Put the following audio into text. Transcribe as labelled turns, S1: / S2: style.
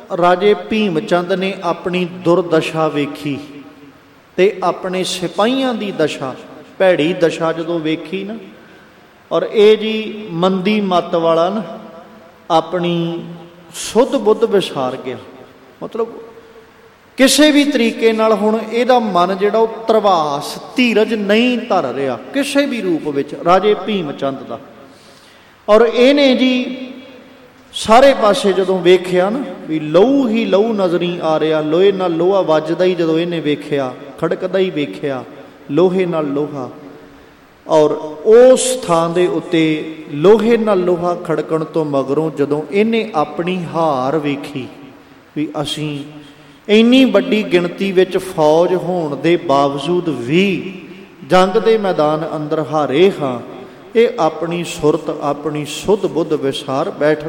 S1: ਰਾਜੇ ਭੀਮ ਚੰਦ ਨੇ ਆਪਣੀ ਦੁਰਦਸ਼ਾ ਵੇਖੀ ਤੇ ਆਪਣੇ ਸਿਪਾਹੀਆਂ ਦੀ ਦਸ਼ਾ, ਭੈੜੀ ਦਸ਼ਾ ਜਦੋਂ ਵੇਖੀ ਨਾ, ਔਰ ਇਹ ਜੀ ਮੰਦੀ ਮੱਤ ਵਾਲਾ ਨਾ ਆਪਣੀ ਸੁੱਧ ਬੁੱਧ ਵਿਸਾਰ ਗਿਆ। ਮਤਲਬ ਕਿਸੇ ਵੀ ਤਰੀਕੇ ਨਾਲ ਹੁਣ ਇਹਦਾ ਮਨ ਜਿਹੜਾ ਉਹ ਧਰਵਾਸ, ਧੀਰਜ ਨਹੀਂ ਧਰ ਰਿਹਾ ਕਿਸੇ ਵੀ ਰੂਪ ਵਿੱਚ ਰਾਜੇ ਭੀਮ ਚੰਦ ਦਾ। ਔਰ ਇਹਨੇ ਜੀ ਸਾਰੇ ਪਾਸੇ ਜਦੋਂ ਵੇਖਿਆ ਨਾ ਵੀ ਲਹੂ ਹੀ ਲਹੂ ਨਜ਼ਰੀ ਆ ਰਿਹਾ, ਲੋਹੇ ਨਾਲ ਲੋਹਾ ਵੱਜਦਾ ਹੀ ਜਦੋਂ ਇਹਨੇ ਵੇਖਿਆ, ਖੜਕਦਾ ਹੀ ਵੇਖਿਆ ਲੋਹੇ ਨਾਲ ਲੋਹਾ, ਔਰ ਉਸ ਥਾਂ ਦੇ ਉੱਤੇ ਲੋਹੇ ਨਾਲ ਲੋਹਾ ਖੜਕਣ ਤੋਂ ਮਗਰੋਂ ਜਦੋਂ ਇਹਨੇ ਆਪਣੀ ਹਾਰ ਵੇਖੀ ਵੀ ਅਸੀਂ ਇੰਨੀ ਵੱਡੀ ਗਿਣਤੀ ਵਿੱਚ ਫੌਜ ਹੋਣ ਦੇ ਬਾਵਜੂਦ ਵੀ ਜੰਗ ਦੇ ਮੈਦਾਨ ਅੰਦਰ ਹਾਰੇ ਹਾਂ, ਇਹ ਆਪਣੀ ਸੁਰਤ, ਆਪਣੀ ਸੁੱਧ ਬੁੱਧ ਵਿਸਾਰ ਬੈਠ